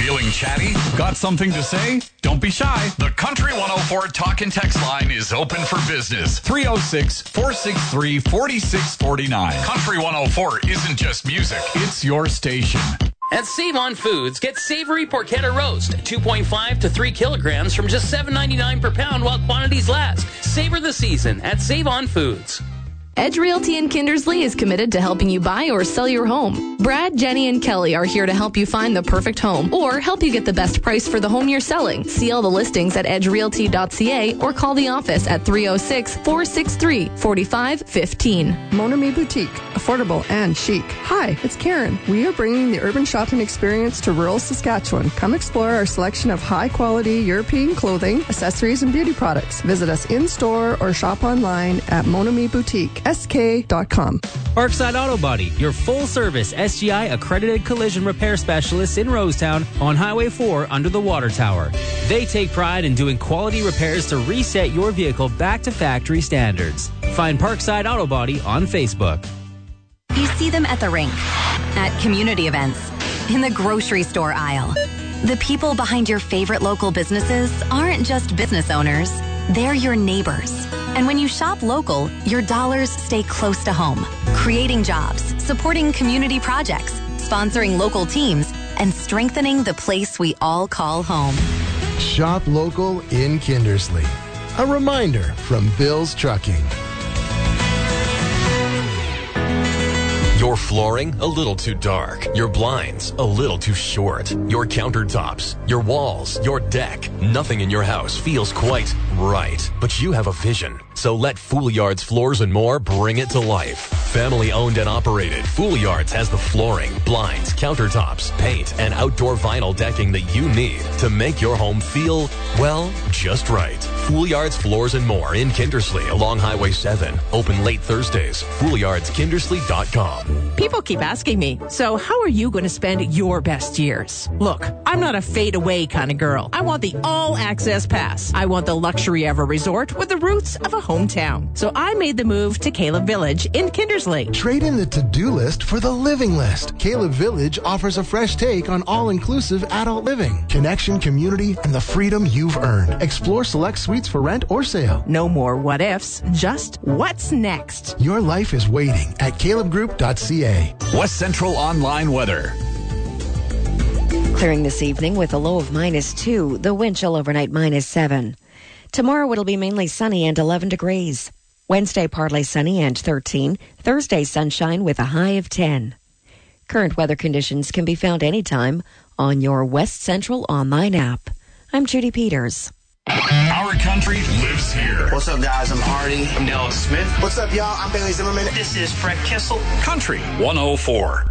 Feeling chatty? Got something to say? Don't be shy. The Country 104 talk and text line is open for business. 306-463-4649. Country 104 isn't just music. It's your station. At Save On Foods, get savory porchetta roast, 2.5 to 3 kilograms from just $7.99 per pound while quantities last. Savor the season at Save On Foods. Edge Realty in Kindersley is committed to helping you buy or sell your home. Brad, Jenny, and Kelly are here to help you find the perfect home or help you get the best price for the home you're selling. See all the listings at edgerealty.ca or call the office at 306-463-4515. Mon Ami Boutique, affordable and chic. Hi, it's Karen. We are bringing the urban shopping experience to rural Saskatchewan. Come explore our selection of high-quality European clothing, accessories, and beauty products. Visit us in-store or shop online at monamiboutique.sk.com. Parkside Auto Body, your full-service SGI accredited collision repair specialist in Rosetown on Highway 4 under the water tower. They take pride in doing quality repairs to reset your vehicle back to factory standards. Find Parkside Auto Body on Facebook. You see them at the rink, at community events, in the grocery store aisle. The people behind your favorite local businesses aren't just business owners, they're your neighbors. And when you shop local, your dollars stay close to home, creating jobs, supporting community projects, sponsoring local teams, and strengthening the place we all call home. Shop local in Kindersley. A reminder from Bill's Trucking. Your flooring, a little too dark. Your blinds, a little too short. Your countertops, your walls, your deck. Nothing in your house feels quite right. But you have a vision. So let Foolyards Floors and More bring it to life. Family owned and operated, Foolyards has the flooring, blinds, countertops, paint, and outdoor vinyl decking that you need to make your home feel, well, just right. Foolyards Floors and More in Kindersley along Highway 7. Open late Thursdays. FoolyardsKindersley.com. People keep asking me, so how are you going to spend your best years? Look, I'm not a fade-away kind of girl. I want the all-access pass. I want the luxury of a resort with the roots of a hometown. So I made the move to Caleb Village in Kindersley. Trade in the to-do list for the living list. Caleb Village offers a fresh take on all-inclusive adult living, connection, community, and the freedom you've earned. Explore select suites for rent or sale. No more what-ifs, just what's next. Your life is waiting at calebgroup.ca. West Central Online Weather. Clearing this evening with a low of -2, the wind chill overnight -7. Tomorrow it'll be mainly sunny and 11 degrees. Wednesday partly sunny and 13. Thursday sunshine with a high of 10. Current weather conditions can be found anytime on your West Central Online app. I'm Judy Peters. Our country lives here. What's up, guys? I'm Hardy. I'm Dallas Smith. What's up, y'all? I'm Bailey Zimmerman. This is Fred Kissel. Country 104.